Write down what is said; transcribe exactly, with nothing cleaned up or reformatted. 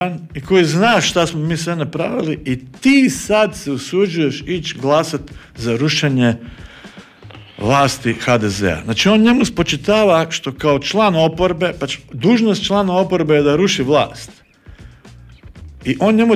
i koji zna šta smo mi sve napravili i ti sad se usuđuješ ići glasat za rušenje vlasti ha de zea. Znači on njemu spočitava što kao član oporbe, pa dužnost člana oporbe je da ruši vlast. I on njemu